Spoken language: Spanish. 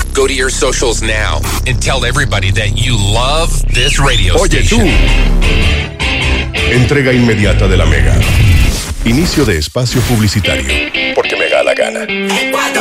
Go to your socials now and tell everybody that you love this radio Oye, station. tú. Entrega inmediata de la Mega. Inicio de espacio publicitario. Porque me da la gana.